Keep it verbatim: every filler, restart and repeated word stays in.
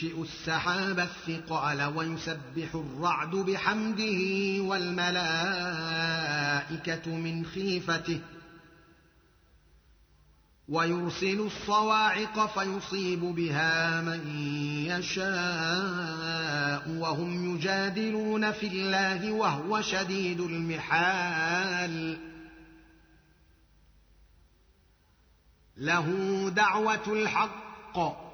السحاب الثقال ويسبح الرعد بحمده والملائكة من خيفته ويرسل الصواعق فيصيب بها من يشاء وهم يجادلون في الله وهو شديد المحال له دعوة الحق